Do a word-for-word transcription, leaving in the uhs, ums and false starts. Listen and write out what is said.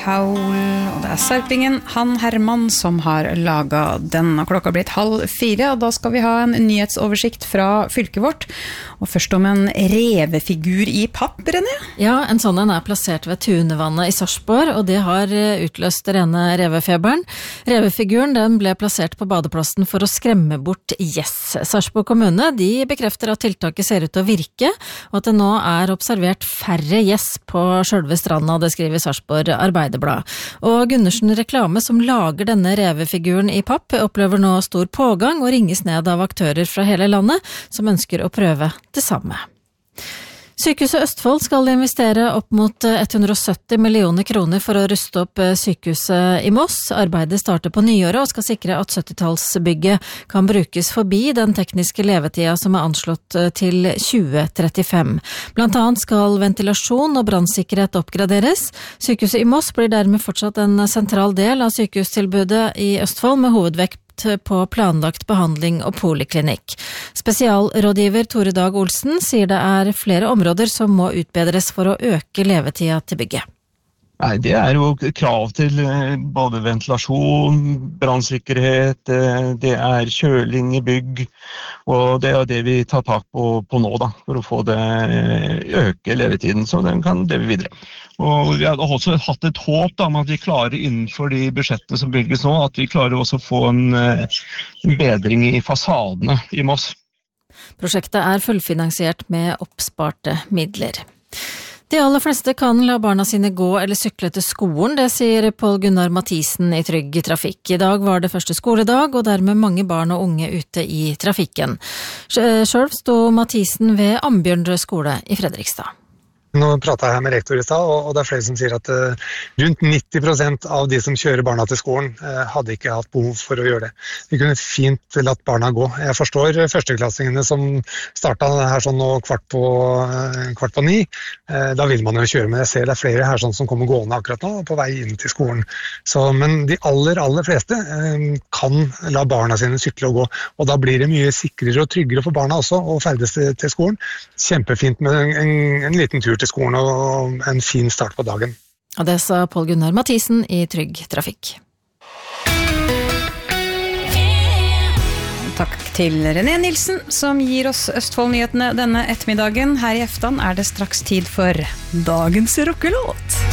Howl, og det er Sarpingen, Han Herman, som har laget den. Klokka har blitt halv fire, og da skal vi ha en nyhetsoversikt fra fylket vårt. Og først om en revefigur i papp, René. Ja, en sånn en er plassert ved Tunevannet i Sarpsborg, og det har utløst rene revefeberen. Revefiguren den ble plassert på badeplassen for å skremme bort gjess. Sarpsborg kommune de bekrefter at tiltaket ser ut til å virke, og at det nå er observert færre gjess på selve stranda, det skriver Sarpsborg Arbeiderblad. Og Gundersen Reklame, som lager denne revefiguren i papp, opplever nå stor pågang og ringes ned av aktører fra hele landet som ønsker å prøve det samme. Sykehuset Østfold skal investere opp mot hundre og sytti millioner kroner for å ruste opp sykehuset i Moss. Arbeidet starter på nyåret og skal sikre at syttitallsbygget kan brukes forbi den tekniske levetida som er anslått til tjue trettifem. Blant annet skal ventilasjon og brannsikkerhet oppgraderes. Sykehuset i Moss blir dermed fortsatt en sentral del av sykehustilbudet i Østfold med hovedvekt på planlagt behandling og poliklinikk. Spesialrådgiver Tore Dag Olsen sier det er flere områder som må utbedres for å øke levetida til bygget. Nei, det er jo krav til både ventilasjon, brannsikkerhet, det er kjøling i bygg, og det er det vi tar tak på, på nå da, for å få det øke levetiden, så den kan leve videre. Og vi har også hatt et håp da, om at vi klarer innenfor de budsjettene som bygges nå, at vi klarer også å få en, en bedring i fasadene i Moss. Prosjektet er fullfinansiert med oppsparte midler. De aller fleste kan la barna sine gå eller sykle til skolen, det sier Pål Gunnar Mathisen i Trygg Trafikk. I dag var det første skoledag, og dermed mange barn og unge ute i trafikken. Selv sto Mathisen ved Ambjørnrød skole i Fredrikstad. Nå pratet jeg her med rektor i stad, og det er flere som sier at uh, rundt nitti prosent av de som kjører barna til skolen uh, hadde ikke hatt behov for å gjøre det. Vi kunne fint latt barna gå. Jeg forstår førsteklassingene som startet her sånn nå kvart på, uh, kvart på ni. Uh, da vil man jo kjøre, men jeg ser det er flere her sånn som kommer gående akkurat nå på vei inn til skolen. Så, men de aller, aller fleste uh, kan la barna sine sykle og gå, og da blir det mye sikrere og tryggere for barna også å ferdes til, til skolen. Kjempefint med en, en, en liten tur til skolen og en fin start på dagen. Og det sa Pål Gunnar Mathisen i Trygg Trafikk. Takk til René Nilsen, som gir oss Østfold-nyhetene denne ettermiddagen. Her i Eftan er det straks tid for dagens rockelåt.